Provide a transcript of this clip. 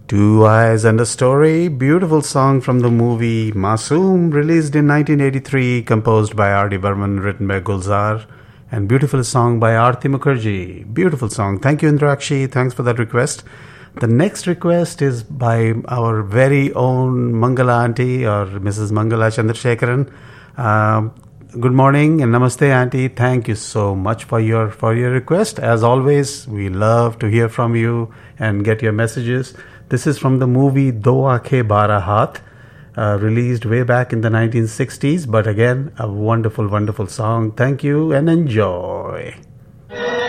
Two Eyes and a Story, beautiful song from the movie Masoom, released in 1983, composed by R.D. Burman, written by Gulzar, and beautiful song by Aarti Mukherjee. Beautiful song. Thank you, Indrakshi. Thanks for that request. The next request is by our very own Mangala Auntie, or Mrs. Mangala Chandrasekharan. Good morning and namaste, Auntie. Thank you so much for your request. As always, we love to hear from you and get your messages. This is from the movie Do Aankhein Bara Haath, released way back in the 1960s. But again, a wonderful, wonderful song. Thank you and enjoy.